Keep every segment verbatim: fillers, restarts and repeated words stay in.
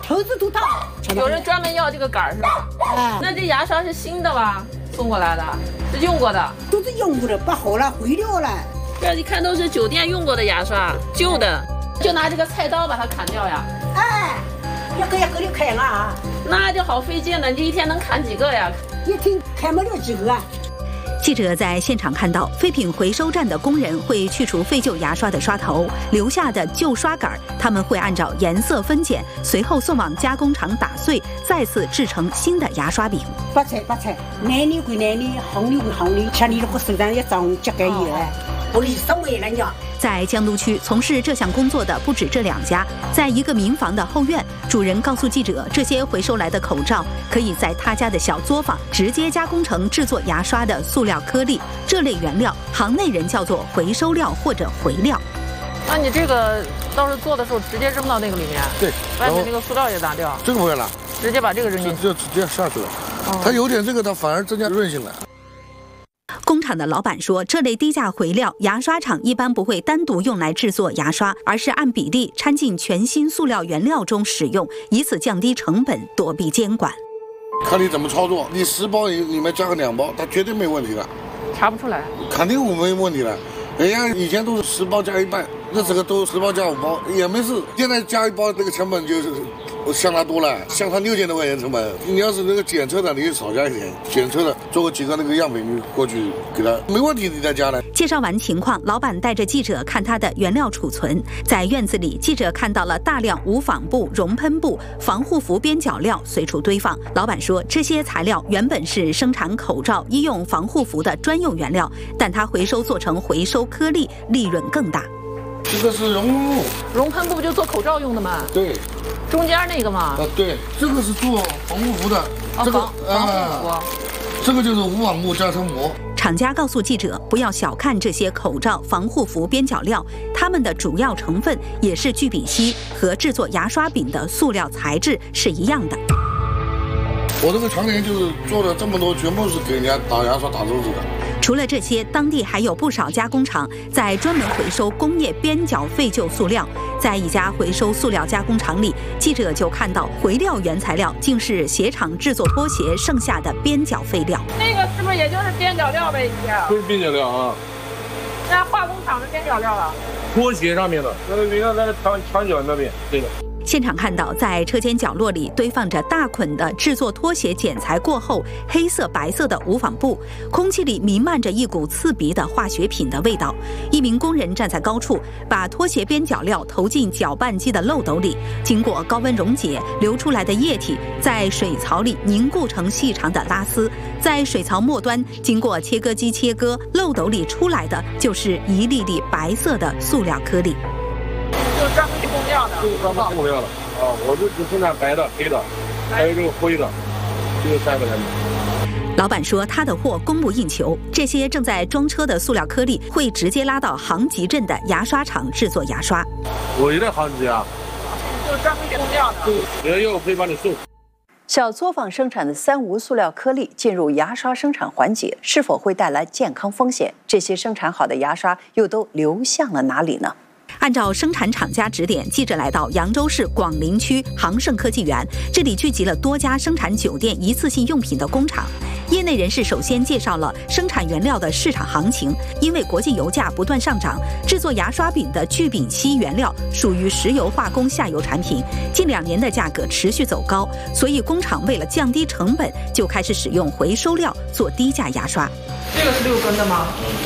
投资多大？ 有人专门要这个杆儿是吧？ 哎， 那这牙刷是新的吧？送过来的，是用过的？ 都是用过的，不好了，毁掉了。 这一看都是酒店用过的牙刷，旧的，就拿这个菜刀把它砍掉呀？ 哎，一个一个的砍啊， 那就好费劲了，你一天能砍几个呀？ 一天砍不了几个啊。 记者在现场看到，废品回收站的工人会去除废旧牙刷的刷头，留下的旧刷杆，他们会按照颜色分拣，随后送往加工厂打碎，再次制成新的牙刷柄。 白菜白菜，男女归男女，红里归红里，像你的手上一张脚盖有哎，我是稍微人家。 在江都区从事这项工作的不止这两家，在一个民房的后院，主人告诉记者，这些回收来的口罩可以在他家的小作坊直接加工成制作牙刷的塑料颗粒，这类原料行内人叫做回收料或者回料。 那你这个到时候做的时候直接扔到那个里面， 对， 外面那个塑料也拿掉， 这个不会拿， 直接把这个扔进去， 就直接下去了。哦、它有点这个，它反而增加韧性了。 工厂的老板说，这类低价回料，牙刷厂一般不会单独用来制作牙刷，而是按比例掺进全新塑料原料中使用，以此降低成本，躲避监管。 看你怎么操作，你十包里里面加个两包，它绝对没问题的， 查不出来， 肯定我没问题的。人家以前都是十包加一半，那这个都十包加五包也没事，现在加一包这个成本就是相当多了，相差六千多块钱成本。你要是那个检测的，你就少加一点；检测的做个几个那个样品，你过去给他没问题，你再加来。 介绍完情况，老板带着记者看他的原料储存。在院子里，记者看到了大量无纺布、熔喷布、防护服边角料随处堆放。老板说，这些材料原本是生产口罩、医用防护服的专用原料，但它回收做成回收颗粒，利润更大。 这个是熔喷布， 熔喷布不就做口罩用的吗？ 对。 中间那个嘛， 啊，对，这个是做防护服的， 哦、 这个防防护服、呃， 这个就是无纺布加成膜。 厂家告诉记者，不要小看这些口罩、防护服边角料，它们的主要成分也是聚丙烯，和制作牙刷柄的塑料材质是一样的。 我这个常年就是做了这么多，全部是给人家打牙刷、打珠子的。 除了这些，当地还有不少加工厂在专门回收工业边角废旧塑料。在一家回收塑料加工厂里，记者就看到回料原材料竟是鞋厂制作拖鞋剩下的边角废料。 那个是不是也就是边角料呗？一些就是边角料啊。 那化工厂的边角料了。 拖鞋上面的，那个你看在墙墙角那边，对的。 现场看到，在车间角落里堆放着大捆的制作拖鞋剪裁过后黑色白色的无纺布，空气里弥漫着一股刺鼻的化学品的味道。一名工人站在高处，把拖鞋边角料投进搅拌机的漏斗里，经过高温溶解，流出来的液体在水槽里凝固成细长的拉丝，在水槽末端经过切割机切割，漏斗里出来的就是一粒粒白色的塑料颗粒。 就是专门供料的， 就是专门供料的啊！我就只生产白的、黑的，还有这个灰的，这三个产品。 老板说，他的货供不应求，这些正在装车的塑料颗粒会直接拉到杭吉镇的牙刷厂制作牙刷。 我有点杭吉啊， 就是专门供料的， 人要可以帮你送。 小作坊生产的三无塑料颗粒进入牙刷生产环节，是否会带来健康风险？这些生产好的牙刷又都流向了哪里呢？ 按照生产厂家指点，记者来到扬州市广陵区航盛科技园，这里聚集了多家生产酒店一次性用品的工厂。业内人士首先介绍了生产原料的市场行情，因为国际油价不断上涨，制作牙刷柄的聚丙烯原料属于石油化工下游产品，近两年的价格持续走高，所以工厂为了降低成本，就开始使用回收料做低价牙刷。 这个是六根的吗？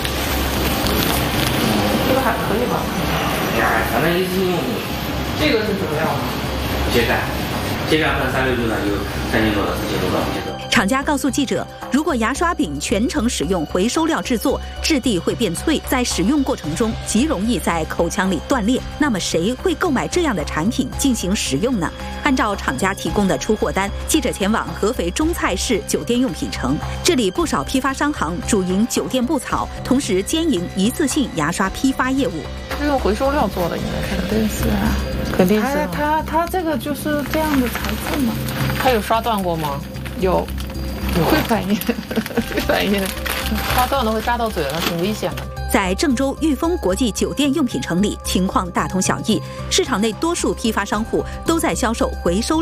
这个还可以吧？ 反正一次性用品。 这个是什么料呢？ 秸秆，秸秆换三六六呢，有三千多到四千多到五千多。 厂家告诉记者，如果牙刷柄全程使用回收料制作，质地会变脆，在使用过程中极容易在口腔里断裂。那么谁会购买这样的产品进行使用呢？按照厂家提供的出货单，记者前往合肥中菜市酒店用品城，这里不少批发商行主营酒店布草，同时兼营一次性牙刷批发业务。 是用回收料做的，应该是。肯定是啊，肯定是。它它它这个就是这样的材质嘛。它有刷断过吗？有。会反应，会反应，刷断了会扎到嘴了，挺危险的。 在郑州裕丰国际酒店用品城里，情况大同小异。市场内多数批发商户都在销售回收